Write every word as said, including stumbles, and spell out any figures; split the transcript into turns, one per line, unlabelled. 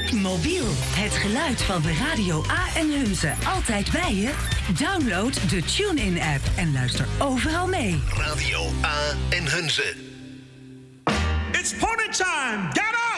Mobiel, het geluid van de Radio A en Hunze. Altijd bij je? Download de TuneIn-app en luister overal mee.
Radio A en Hunze.
It's party time! Get up!